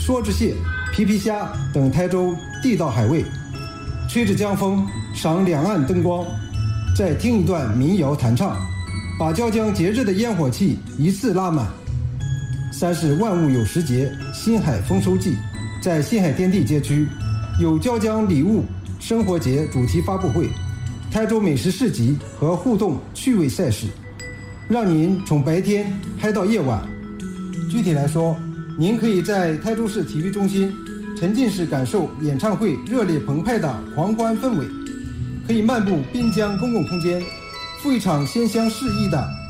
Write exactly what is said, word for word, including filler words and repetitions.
梭子蟹、皮皮虾等台州地道海味，吹着江风，赏两岸灯光，再听一段民谣弹唱，把椒江节日的烟火气一次拉满。三是万物有时节，新海丰收季，在新海天地街区有椒江礼物生活节主题发布会、台州美食市集和互动趣味赛事，让您从白天嗨到夜晚。具体来说，您可以在台州市体育中心沉浸式感受演唱会热烈澎湃的狂欢氛围，可以漫步滨江公共空间，赴一场鲜香适意的